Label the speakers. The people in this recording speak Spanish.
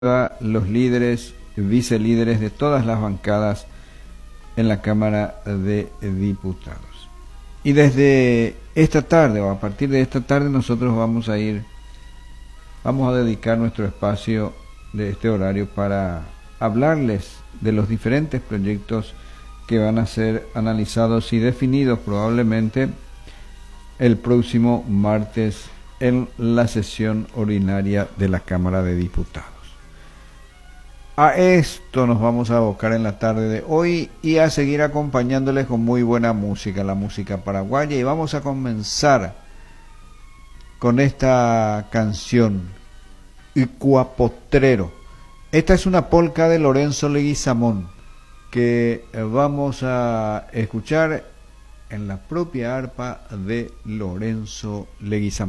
Speaker 1: a los líderes, vicelíderes de todas las bancadas en la Cámara de Diputados. Y desde esta tarde, o a partir de esta tarde, nosotros vamos a dedicar nuestro espacio de este horario para hablarles de los diferentes proyectos que van a ser analizados y definidos probablemente el próximo martes en la sesión ordinaria de la Cámara de Diputados. A esto nos vamos a abocar en la tarde de hoy y a seguir acompañándoles con muy buena música, la música paraguaya, y vamos a comenzar con esta canción, Icuapotrero. Esta es una polca de Lorenzo Leguizamón que vamos a escuchar en la propia arpa de Lorenzo Leguizamón.